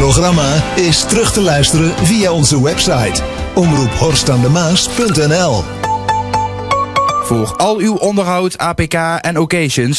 programma is terug te luisteren via onze website omroephorstandemaas.nl. Voor al uw onderhoud, APK en occasions